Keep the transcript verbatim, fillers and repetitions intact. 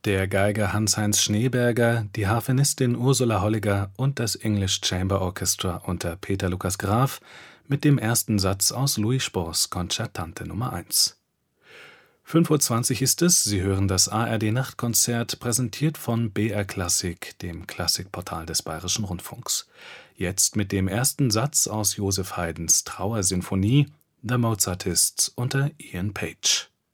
der Geiger Hans-Heinz Schneeberger, die Harfenistin Ursula Holliger und das English Chamber Orchestra unter Peter Lukas Graf mit dem ersten Satz aus Louis Spohrs Concertante Nummer eins. fünf Uhr zwanzig ist es, Sie hören das A R D-Nachtkonzert, präsentiert von B R Klassik, dem Klassikportal des Bayerischen Rundfunks. Jetzt mit dem ersten Satz aus Joseph Haydns Trauersinfonie, The Mozartists unter Ian Page.